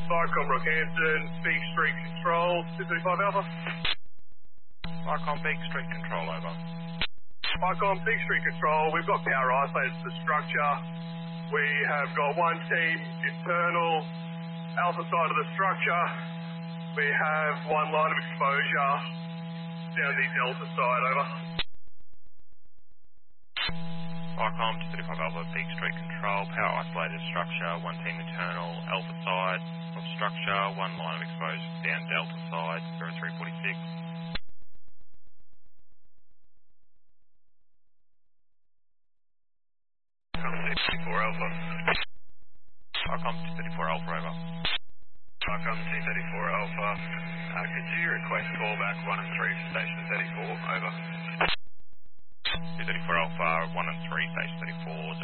Vicom Rockhampton, Peak Street Control, 235 Alpha. Vicom Peak Street Control, over. Vicom Peak Street Control, we've got power isolated to the structure. We have got one team internal, alpha side of the structure. We have one line of exposure down the delta side, over. Vicom 235 Alpha, Peak Street Control, power isolated structure, one team internal, alpha side of structure, one line of exposure down delta side, 0346. Vicom 234 Alpha. Vicom 234 Alpha, over. Vicom 234 Alpha. Could you request callback 1 and 3 for station 34, over. 234 Alpha, 1 and 3, station 34,